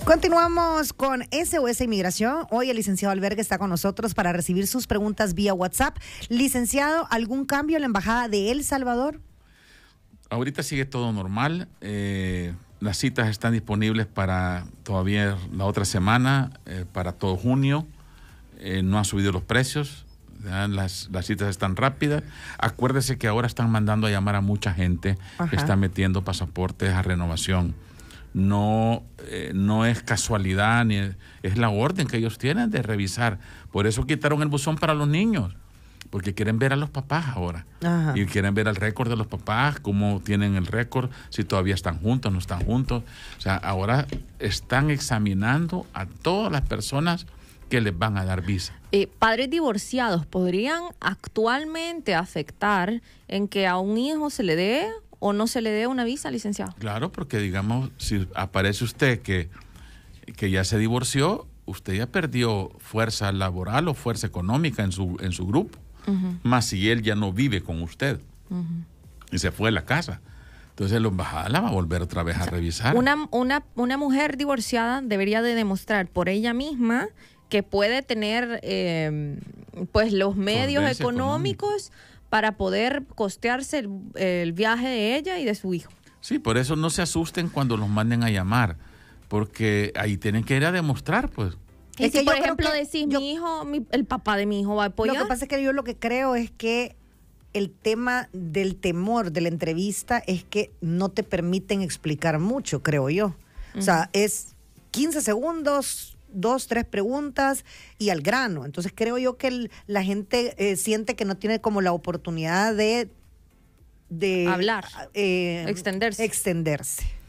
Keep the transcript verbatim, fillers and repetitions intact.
Continuamos con S O S Inmigración. Hoy el licenciado Albergue está con nosotros para recibir sus preguntas vía WhatsApp. Licenciado, ¿algún cambio en la Embajada de El Salvador? Ahorita sigue todo normal. Eh, las citas están disponibles para todavía la otra semana, eh, para todo junio. Eh, no han subido los precios. Las, las citas están rápidas. Acuérdese que ahora están mandando a llamar a mucha gente. Ajá. Que está metiendo pasaportes a renovación. No, eh, no es casualidad, ni es, es la orden que ellos tienen de revisar. Por eso quitaron el buzón para los niños, porque quieren ver a los papás ahora. Ajá. Y quieren ver el récord de los papás, cómo tienen el récord, si todavía están juntos, no están juntos. O sea, ahora están examinando a todas las personas que les van a dar visa. Eh, padres divorciados podrían actualmente afectar en que a un hijo se le dé o no se le dé una visa, licenciado. Claro, porque digamos, si aparece usted que, que ya se divorció, usted ya perdió fuerza laboral o fuerza económica en su, en su grupo. Uh-huh. Más si él ya no vive con usted. Uh-huh. Y se fue de la casa. Entonces la embajada la va a volver otra vez a revisar. Una, una, una mujer divorciada debería de demostrar por ella misma que puede tener eh, pues los medios Solvencia económicos económica. Para poder costearse el, el viaje de ella y de su hijo. Sí, por eso no se asusten cuando los manden a llamar, porque ahí tienen que ir a demostrar, pues. Y si, por ejemplo, decís, yo, mi hijo, mi, el papá de mi hijo va a apoyar. Lo que pasa es que yo lo que creo es que el tema del temor de la entrevista es que no te permiten explicar mucho, creo yo. Uh-huh. O sea, es quince segundos... dos, tres preguntas y al grano. Entonces creo yo que el, la gente eh, siente que no tiene como la oportunidad de... de hablar, eh, extenderse. extenderse.